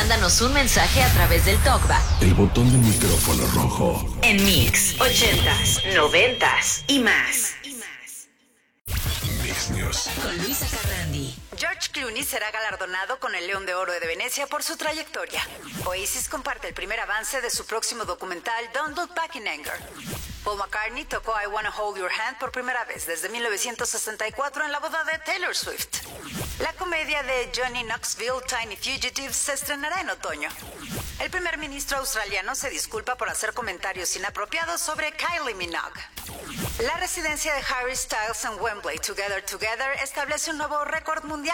mándanos un mensaje a través del TalkBack. El botón del micrófono rojo. En Mix 80s, 90s y más. Mix News. Con Luisa Carrandi. George Clooney será galardonado con el León de Oro de Venecia por su trayectoria. Oasis comparte el primer avance de su próximo documental Don't Look Back in Anger. Paul McCartney tocó I Wanna Hold Your Hand por primera vez desde 1964 en la boda de Taylor Swift. La comedia de Johnny Knoxville, Tiny Fugitives, se estrenará en otoño. El primer ministro australiano se disculpa por hacer comentarios inapropiados sobre Kylie Minogue. La residencia de Harry Styles en Wembley, Together establece un nuevo récord mundial